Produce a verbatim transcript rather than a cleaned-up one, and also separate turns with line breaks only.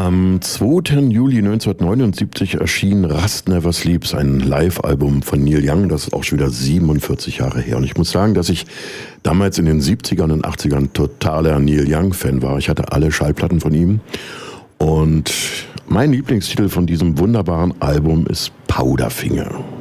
Am zweiten Juli neunzehnhundertneunundsiebzig erschien Rust Never Sleeps, ein Live-Album von Neil Young. Das ist auch schon wieder siebenundvierzig Jahre her. Und ich muss sagen, dass ich damals in den siebzigern und achtzigern totaler Neil Young-Fan war. Ich hatte alle Schallplatten von ihm. Und mein Lieblingstitel von diesem wunderbaren Album ist Powderfinger.